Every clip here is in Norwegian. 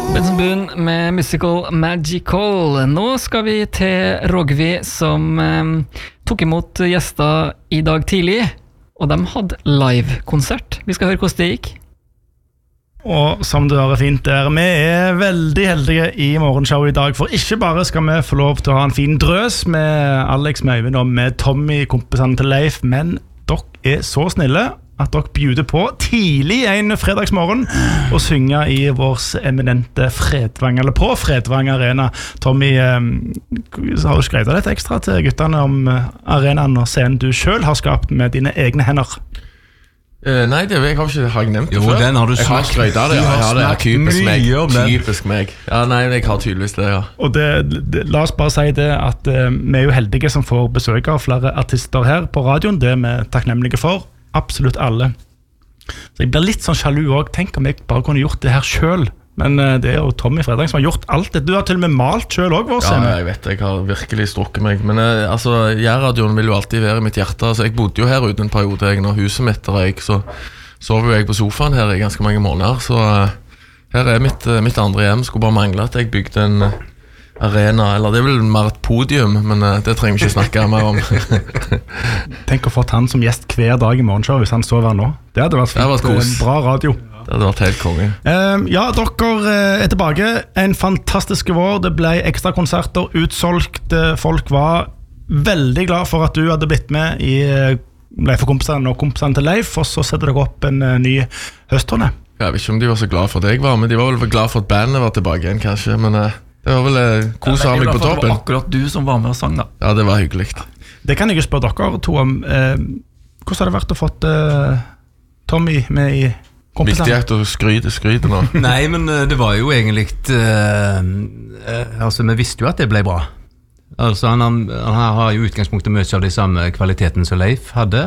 Benson Boone med Musical Magical. Nå skal vi til Rogvi som tok imot gjester I dag tidlig, og de hadde live-konsert. Vi skal høre hvordan det gikk. Og som du hører fint der, vi veldig heldige I morgenshow I dag, for ikke bare skal vi få lov til å ha en fin drøs med Alex, med Øyvind og med Tommy, kompisene til Leif, men dere så snille at dere bjuder på tidlig en fredagsmorgen og synge I vår eminente Fredvang, eller på Fredvang Arena. Tommy, har du skrevet litt ekstra til guttene om arenaen og scenen du selv har skapt med dine egne hender? Nei, det har jeg nevnt det før. Jo, den har du snakket. Jeg har skrevet av det, det typisk meg. Ja, nei, jeg har tydeligvis det, ja. Og la oss bare si det at vi jo heldige som får besøk av flere artister her på radioen, det vi takknemlige for. Absolutt alle. Så jeg blir litt sånn sjalu også. Tenk om jeg bare kunne gjort det her selv. Men det jo Tommy Fredrik som har gjort alt det. Du har til og med malt selv også, vår scene. Ja, jeg vet, jeg har virkelig strukket meg. Men altså, Jærradioen vil jo alltid være I mitt hjerte. Altså, jeg bodde jo her ute en periode. Når huset mitt røyk, så sov jo jeg på sofaen her I ganske mange måneder. Så her mitt andre hjem. Skulle bare mangle at jeg bygde en arena, eller det vel mer et podium, men det trenger vi ikke snakke mer om. Tenk å få han som gjest hver dag I morgenshow hvis han sover her nå. Det hadde vært fint. Det bra radio. Det hadde vært helt konge. Ja, dere tilbake. En fantastisk vår. Det ble ekstra konserter, utsolgt. Folk var veldig glad for at du hadde blitt med I Leif-kompisene og kompisene til Leif, og så setter dere opp en ny høstturné. Jeg vet ikke om de var så glad for at jeg var, men de var vel glad for at bandet var tilbake igjen, kanskje, men det var vel kos av meg på toppen. Det var akkurat du som var med og sang da. Ja, det var hyggelig. Det kan jeg jo spørre dere to om. Hvordan har det vært å få Tommy med I kompisene? Viktig at du skryter nå. Nei, men det var jo egentlig altså, vi visste jo at det ble bra. Altså, han har jo utgangspunktet mye av de samme kvaliteten som Leif hadde.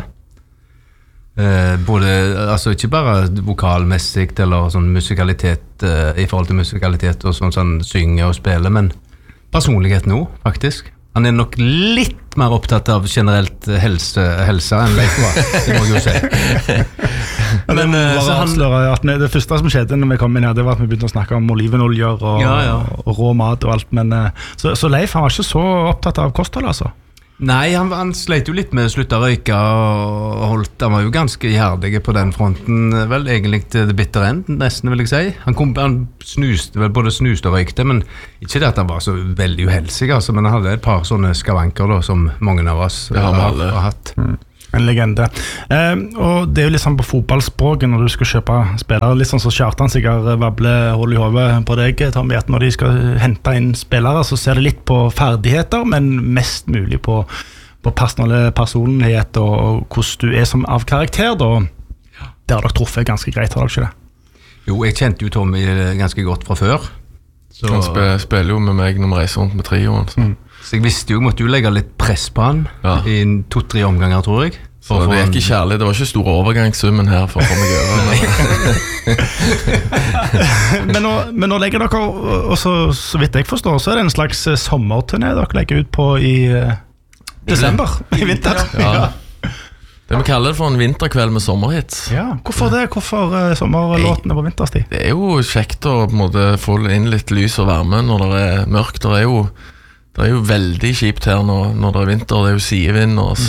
Både, altså ikke bare vokalmessig eller sånn musikalitet I forhold til musikalitet og sånn synge og spille, men personlighet nå, faktisk. Han nok litt mer opptatt av generelt helse enn Leif var, det må jeg jo si. Men det første som skjedde når vi kom inn her, det var at vi begynte å snakke om olivenoljer og rå mat og alt, men så Leif han var ikke så opptatt av kosthold, altså? Nei, han sleit jo litt med å slutte å røyke og han var jo ganske iherdig på den fronten, vel egentlig til det bitter end, nesten vil jeg si. Han snuste vel, både snuste og røykte, men ikke det at han var så veldig uhelsig, altså, men han hadde et par sånne skavanker da, som mange av oss har hatt. En legende. Og det jo litt sånn på fotballspråket når du skal kjøpe spillere, litt sånn så Kjartan sikkert vabler hold I hodet på deg, Tommy, at når de skal hente inn spillere, så ser det litt på ferdigheter, men mest mulig på personlighet og hvordan du som av karakter da. Det har dere truffet ganske greit, har dere ikke det? Jo, jeg kjente jo Tommy ganske godt fra før. Så han spiller jo med meg når vi reiser rundt med trioen. Så jeg visste jo, måtte jo legge litt press på han I 2-3 omganger, tror jeg. Så det gikk I kjærlighet, det var ikke store overgangssummen her for å få meg over. Men nå legger dere, og så vidt jeg forstår, så det en slags sommerturné dere legger ut på I desember, I vinter. Ja. Det vi kaller det for en vinterkveld med sommerhits. Ja, hvorfor det? Hvorfor sommerlåtene på vinterstid? Det jo kjekt å på en måte, få inn litt lys og varme når det mørkt. Det jo veldig kjipt her når det vinter. Det jo sidevind og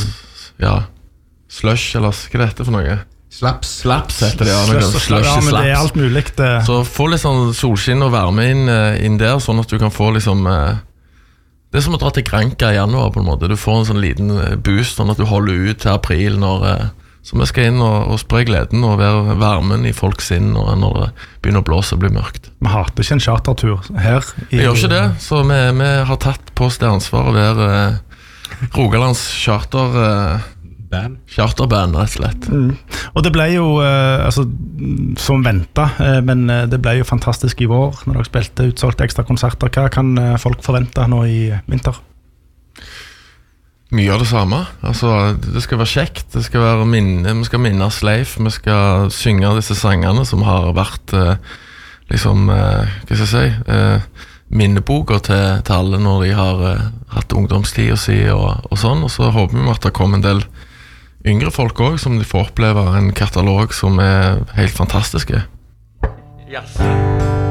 slush, eller hva det for noe? Slaps heter det, men det alt mulig. Så få litt sånn solskinn og varme inn der, sånn at du kan få liksom... Det som å dra til Granca I januar på en måte. Du får en sånn liten boost sånn at du holder ut til april så vi skal inn og spre gleden og være varmen I folks sinn når det begynner å blåse og bli mørkt. Vi hater ikke en chartertur her. Vi gjør ikke det, så vi har tatt på oss det ansvar å være Rogalands charterband, rett og slett. Og det ble jo som ventet, men det ble jo fantastisk I vår når dere spilte utsolgte ekstra konserter. Hva kan folk forvente nå I vinter? Mye av det samme. Altså, det skal være kjekt, det skal være vi skal minnes Leif, vi skal synge disse sangene som har vært liksom, hva skal jeg si, minneboker til alle når de har hatt ungdomstid å si og sånn, og så håper vi at det kommer en del yngre folk også, som de får oppleve en katalog som helt fantastiske. Yes.